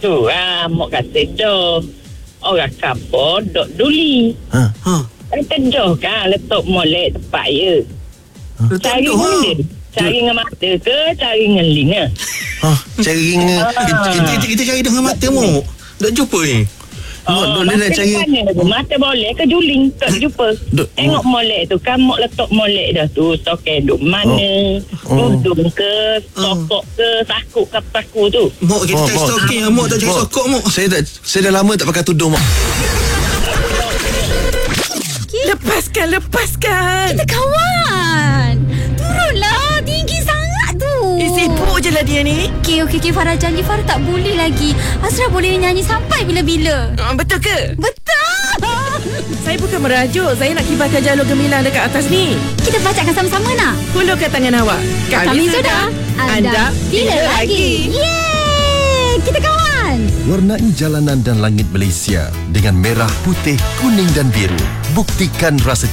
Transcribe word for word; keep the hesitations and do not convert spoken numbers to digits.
tu ah mak kata dah orang kapur dok duli. Ha. Ha. Kata dah kan letak molek tepat ya. Cari Tentu, ha. benda. Cari dengan mata ke cari dengan link ah. Ha, cari ring. Kita, kita, kita cari dengan mata mu. Tak jumpa ni. Mak, dok dia nak mata cari. mana tu? Mata boleh ke juling tak jumpa. Dok, Tengok molek tu kan mak letak molek dah tu token duk mana. Oh. Tudung ke sokok ke sakuk ke paku tu. Mak kita Oh, cari mak. stocking. Mak tak cari Mak, sokok mak. Saya tak saya dah lama tak pakai tudung, mak. Lepaskan, lepaskan. Kita kawan. Turunlah. Tinggi sangat tu. Eh, sibuk je lah dia ni. Okey, okey, okey. Farah janji Farah tak boleh lagi. Asra boleh nyanyi sampai bila-bila. Uh, betul ke? Betul. Saya bukan merajuk. Saya nak kibarkan jalur gemilang dekat atas ni. Kita bacakan sama-sama nak? Hulurkan tangan awak. Kami sudah. Anda bila lagi? Yeay. Kita kawan. Warnai jalanan dan langit Malaysia dengan merah, putih, kuning dan biru. Buktikan rasa